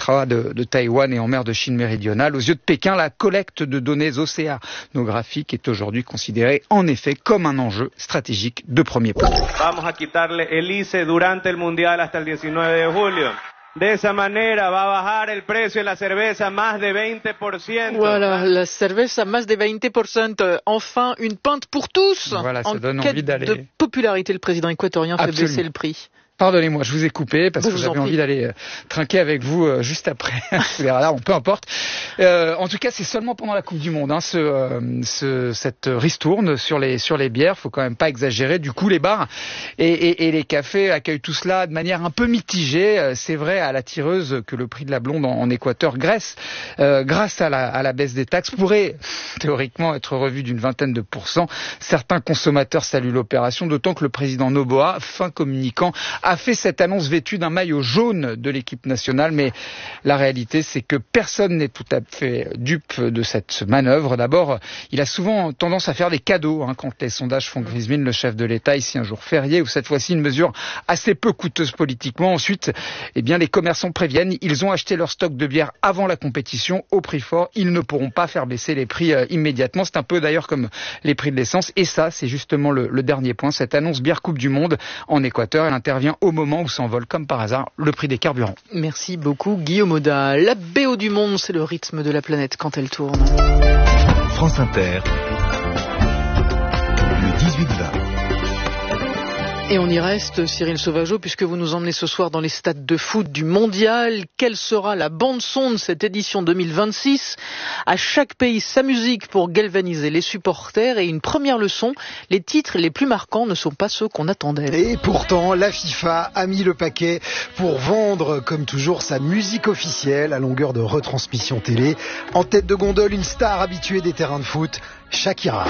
Sumatra, de Taïwan et en mer de Chine méridionale. Aux yeux de Pékin, la collecte de données océanographiques est aujourd'hui considérée en effet comme un enjeu stratégique de premier plan. Vamos a quitarle el ICE durante el mundial hasta el 19 de julio. De esa manera va a bajar el precio de la cerveza más de 20%. Voilà, la cerveza más de 20%. Enfin, une pinte pour tous. Voilà, ça donne quête envie d'aller. de popularité, le président équatorien fait baisser le prix. Pardonnez-moi, je vous ai coupé parce que j'avais envie d'aller trinquer avec vous juste après. Là, peu importe. En tout cas, c'est seulement pendant la Coupe du Monde, cette ristourne sur les bières. Faut quand même pas exagérer. Du coup, les bars et les cafés accueillent tout cela de manière un peu mitigée. C'est vrai à la tireuse que le prix de la blonde en Équateur, grâce à la baisse des taxes, pourrait théoriquement être revu d'une vingtaine de %. Certains consommateurs saluent l'opération, d'autant que le président Noboa, fin communicant, a fait cette annonce vêtue d'un maillot jaune de l'équipe nationale, mais la réalité c'est que personne n'est tout à fait dupe de cette manœuvre. D'abord, il a souvent tendance à faire des cadeaux quand les sondages font grise mine, le chef de l'État, ici un jour férié, ou cette fois-ci une mesure assez peu coûteuse politiquement. Ensuite, les commerçants préviennent, ils ont acheté leur stock de bière avant la compétition au prix fort, ils ne pourront pas faire baisser les prix immédiatement. C'est un peu d'ailleurs comme les prix de l'essence, et ça c'est justement le dernier point. Cette annonce bière Coupe du Monde en Équateur, elle intervient au moment où s'envole comme par hasard le prix des carburants. Merci beaucoup Guillaume Auda. La BO du monde, c'est le rythme de la planète quand elle tourne. France Inter, le 18-20. Et on y reste, Cyril Sauvageau, puisque vous nous emmenez ce soir dans les stades de foot du Mondial. Quelle sera la bande-son de cette édition 2026 ? À chaque pays, sa musique pour galvaniser les supporters. Et une première leçon, les titres les plus marquants ne sont pas ceux qu'on attendait. Et pourtant, la FIFA a mis le paquet pour vendre, comme toujours, sa musique officielle à longueur de retransmission télé. En tête de gondole, une star habituée des terrains de foot, Shakira.